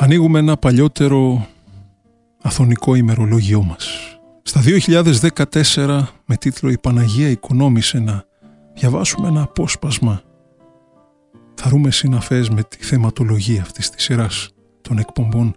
Ανοίγουμε ένα παλιότερο αθωνικό ημερολόγιό μας. Στα 2014, με τίτλο «Η Παναγία οικονόμησε», να διαβάσουμε ένα απόσπασμα. Θα ρούμε συναφές με τη θεματολογία αυτής της σειράς των εκπομπών.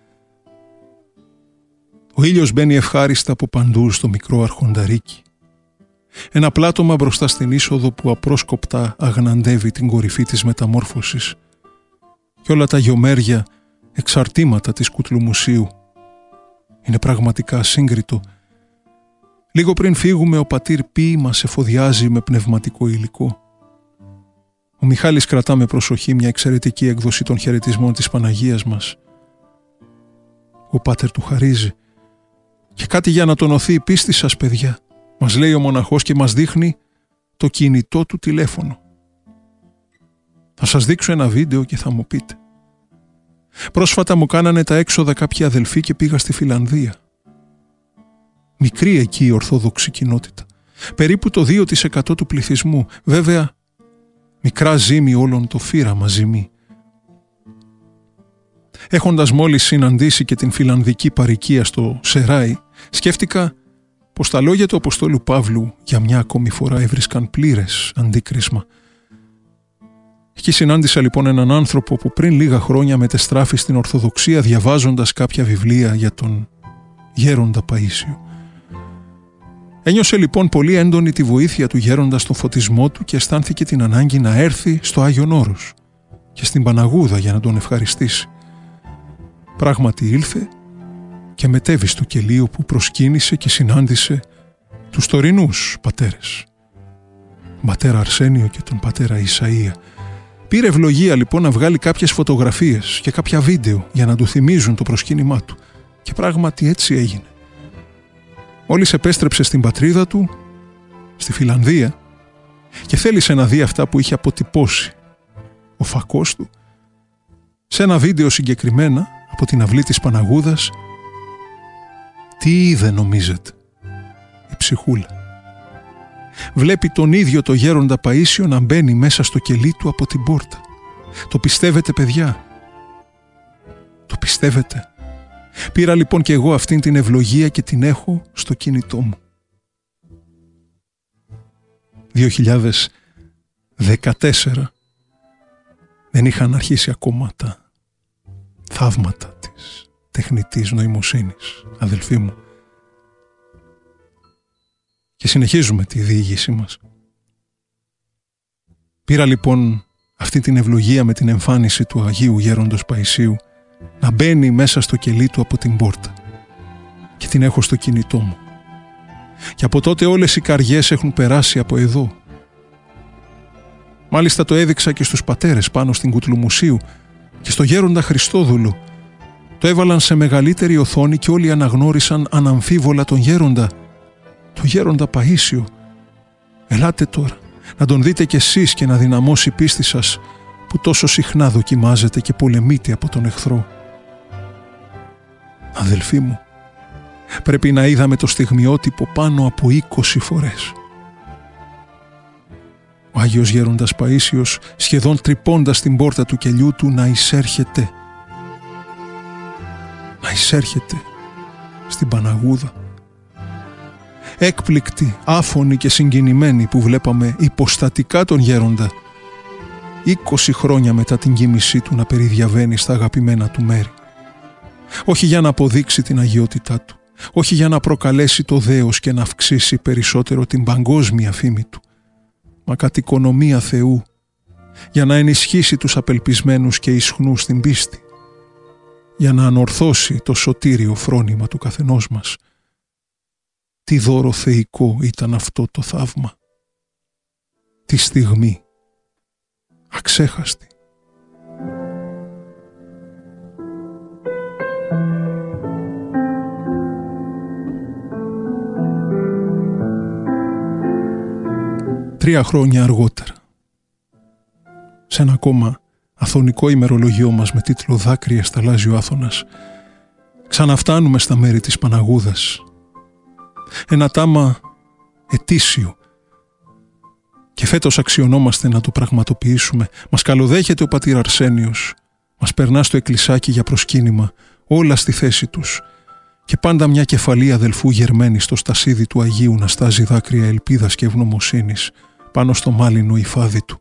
Ο ήλιος μπαίνει ευχάριστα από παντού στο μικρό αρχονταρίκι. Ένα πλάτωμα μπροστά στην είσοδο που απρόσκοπτα αγναντεύει την κορυφή της μεταμόρφωσης και όλα τα γιομέρια εξαρτήματα της Κουτλουμουσίου. Είναι πραγματικά σύγκριτο. Λίγο πριν φύγουμε, ο πατήρ Πι μας εφοδιάζει με πνευματικό υλικό. Ο Μιχάλης κρατά με προσοχή μια εξαιρετική έκδοση των χαιρετισμών της Παναγίας μας. Ο πάτερ του χαρίζει. Και κάτι για να τονωθεί η πίστη σας, παιδιά, μας λέει ο μοναχός και μας δείχνει το κινητό του τηλέφωνο. Θα σας δείξω ένα βίντεο και θα μου πείτε. Πρόσφατα μου κάνανε τα έξοδα κάποιοι αδελφοί και πήγα στη Φιλανδία. Μικρή εκεί η ορθόδοξη κοινότητα. Περίπου το 2% του πληθυσμού. Βέβαια, μικρά ζύμη όλων το φύραμα ζυμί. Έχοντας μόλις συναντήσει και την φιλανδική παροικία στο Σεράι, σκέφτηκα πως τα λόγια του Αποστόλου Παύλου για μια ακόμη φορά έβρισκαν πλήρες αντίκρισμα. Εκεί συνάντησα λοιπόν έναν άνθρωπο που πριν λίγα χρόνια μετεστράφη στην Ορθοδοξία διαβάζοντας κάποια βιβλία για τον Γέροντα Παΐσιο. Ένιωσε λοιπόν πολύ έντονη τη βοήθεια του Γέροντα στον φωτισμό του και αισθάνθηκε την ανάγκη να έρθει στο Άγιον Όρος και στην Παναγούδα για να τον ευχαριστήσει. Πράγματι ήλθε και μετέβη στο κελίο που προσκύνησε και συνάντησε τους τωρινούς πατέρες, τον πατέρα Αρσένιο και τον πατέρα Ισαΐα. Πήρε ευλογία λοιπόν να βγάλει κάποιες φωτογραφίες και κάποια βίντεο για να του θυμίζουν το προσκύνημά του. Και πράγματι έτσι έγινε. Μόλις επέστρεψε στην πατρίδα του, στη Φιλανδία, και θέλησε να δει αυτά που είχε αποτυπώσει ο φακός του, σε ένα βίντεο συγκεκριμένα από την αυλή της Παναγούδας, τι είδε νομίζετε? Η ψυχούλα. Βλέπει τον ίδιο το Γέροντα Παΐσιο να μπαίνει μέσα στο κελί του από την πόρτα. Το πιστεύετε, παιδιά? Το πιστεύετε? Πήρα λοιπόν και εγώ αυτήν την ευλογία και την έχω στο κινητό μου. 2014 δεν είχαν αρχίσει ακόμα τα θαύματα της τεχνητής νοημοσύνης, αδελφοί μου. Και συνεχίζουμε τη διήγησή μας. Πήρα λοιπόν αυτή την ευλογία με την εμφάνιση του Αγίου Γέροντος Παϊσίου να μπαίνει μέσα στο κελί του από την πόρτα και την έχω στο κινητό μου. Και από τότε όλες οι καριές έχουν περάσει από εδώ. Μάλιστα το έδειξα και στους πατέρες πάνω στην Κουτλουμουσίου και στο Γέροντα Χριστόδουλο. Το έβαλαν σε μεγαλύτερη οθόνη και όλοι αναγνώρισαν αναμφίβολα τον Γέροντα, το Γέροντα Παΐσιο. Ελάτε τώρα να τον δείτε κι εσείς και να δυναμώσει η πίστη σας που τόσο συχνά δοκιμάζετε και πολεμείτε από τον εχθρό. Αδελφοί μου, πρέπει να είδαμε το στιγμιότυπο πάνω από 20 φορές. Ο Άγιος Γέροντας Παΐσιος σχεδόν τρυπώντας την πόρτα του κελιού του να εισέρχεται στην Παναγούδα. Έκπληκτοι, άφωνοι και συγκινημένοι που βλέπαμε υποστατικά τον Γέροντα 20 χρόνια μετά την κοίμησή του να περιδιαβαίνει στα αγαπημένα του μέρη. Όχι για να αποδείξει την αγιότητά του, όχι για να προκαλέσει το δέος και να αυξήσει περισσότερο την παγκόσμια φήμη του, μα κατ' οικονομία Θεού, για να ενισχύσει τους απελπισμένους και ισχνούς στην πίστη, για να ανορθώσει το σωτήριο φρόνημα του καθενός μας. Τι δώρο θεϊκό ήταν αυτό το θαύμα. Τι στιγμή αξέχαστη. Τρία χρόνια αργότερα, σε ένα ακόμα αθωνικό ημερολογιό μας με τίτλο «Δάκρυα σταλάζει ο Άθωνας», ξαναφτάνουμε στα μέρη της Παναγούδας. Ένα τάμα ετήσιο. Και φέτος αξιωνόμαστε να το πραγματοποιήσουμε. Μας καλοδέχεται ο πατήρ Αρσένιος. Μας περνά στο εκκλησάκι για προσκύνημα, όλα στη θέση τους, και πάντα μια κεφαλή αδελφού γερμένη στο στασίδι του Αγίου να στάζει δάκρυα ελπίδας και ευγνωμοσύνης πάνω στο μάλινο υφάδι του.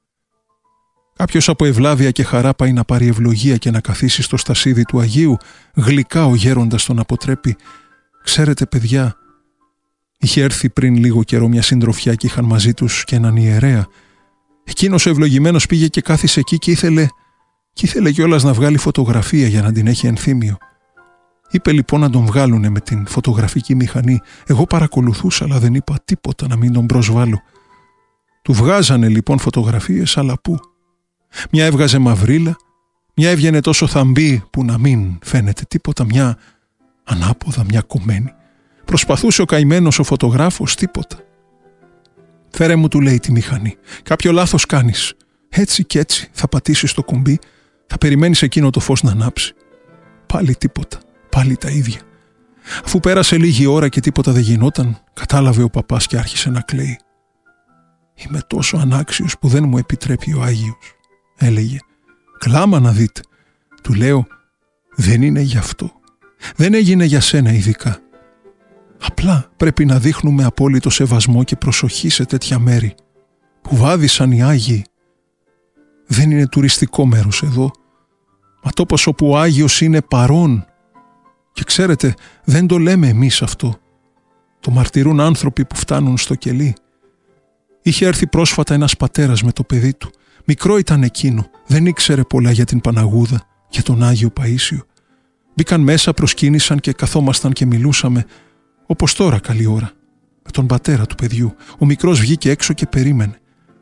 Κάποιος από ευλάβεια και χαρά πάει να πάρει ευλογία και να καθίσει στο στασίδι του Αγίου, γλυκά ο γέροντας τον αποτρέπει. Ξέρετε, παιδιά, είχε έρθει πριν λίγο καιρό μια συντροφιά και είχαν μαζί τους και έναν ιερέα. Εκείνος ο ευλογημένος πήγε και κάθισε εκεί και ήθελε κιόλας να βγάλει φωτογραφία για να την έχει ενθύμιο. Είπε λοιπόν να τον βγάλουνε με την φωτογραφική μηχανή. Εγώ παρακολουθούσα, αλλά δεν είπα τίποτα να μην τον προσβάλλω. Του βγάζανε λοιπόν φωτογραφίες, αλλά πού? Μια έβγαζε μαυρίλα, μια έβγαινε τόσο θαμπή που να μην φαίνεται τίποτα, μια ανάποδα, μια κομμένη. Προσπαθούσε ο καημένος ο φωτογράφος, τίποτα. «Φέρε μου», του λέει, τη μηχανή. «Κάποιο λάθος κάνεις. Έτσι και έτσι θα πατήσεις το κουμπί, θα περιμένεις εκείνο το φως να ανάψει». Πάλι τίποτα, πάλι τα ίδια. Αφού πέρασε λίγη ώρα και τίποτα δεν γινόταν, κατάλαβε ο παπάς και άρχισε να κλαίει. «Είμαι τόσο ανάξιος που δεν μου επιτρέπει ο Άγιος», έλεγε. «Κλάμα να δείτε». Του λέω, «Δεν είναι γι' αυτό. Δεν έγινε για σένα ειδικά. Απλά πρέπει να δείχνουμε απόλυτο σεβασμό και προσοχή σε τέτοια μέρη που βάδισαν οι Άγιοι. Δεν είναι τουριστικό μέρος εδώ, μα τόπος όπου ο Άγιος είναι παρόν. Και ξέρετε, δεν το λέμε εμείς αυτό. Το μαρτυρούν άνθρωποι που φτάνουν στο κελί. Είχε έρθει πρόσφατα ένας πατέρας με το παιδί του. Μικρό ήταν εκείνο, δεν ήξερε πολλά για την Παναγούδα και τον Άγιο Παΐσιο. Μπήκαν μέσα, προσκύνησαν και καθόμασταν και μιλούσαμε, όπως τώρα καλή ώρα, με τον πατέρα του παιδιού. Ο μικρός βγήκε έξω και περίμενε.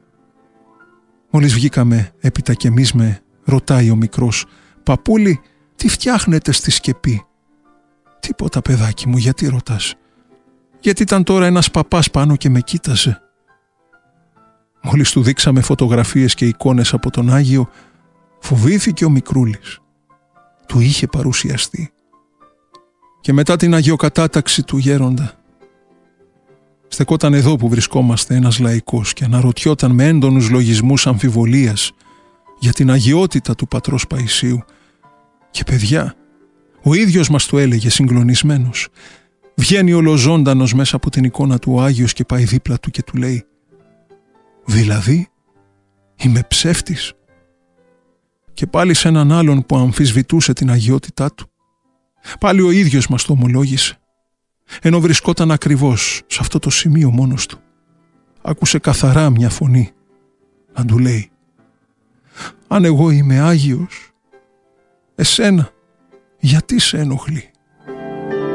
Μόλις βγήκαμε έπειτα κι εμείς, με ρωτάει ο μικρός, «Παππούλη, τι φτιάχνετε στη σκεπή?» «Τίποτα, παιδάκι μου, γιατί ρωτάς?» «Γιατί ήταν τώρα ένας παπάς πάνω και με κοίταζε». Μόλις του δείξαμε φωτογραφίες και εικόνες από τον Άγιο, φοβήθηκε ο μικρούλης. Του είχε παρουσιαστεί. Και μετά την αγιοκατάταξη του γέροντα, στεκόταν εδώ που βρισκόμαστε ένας λαϊκός και αναρωτιόταν με έντονους λογισμούς αμφιβολίας για την αγιότητα του πατρός Παϊσίου. Και παιδιά, ο ίδιος μας το έλεγε συγκλονισμένος. Βγαίνει ολοζώντανος μέσα από την εικόνα του ο Άγιος και πάει δίπλα του και του λέει, «Δηλαδή, είμαι ψεύτης?» Και πάλι σε έναν άλλον που αμφισβητούσε την αγιότητά του. Πάλι ο ίδιος μας το ομολόγησε, ενώ βρισκόταν ακριβώς σε αυτό το σημείο μόνος του. Άκουσε καθαρά μια φωνή να του λέει, «Αν εγώ είμαι Άγιος, εσένα γιατί σε ενοχλεί?»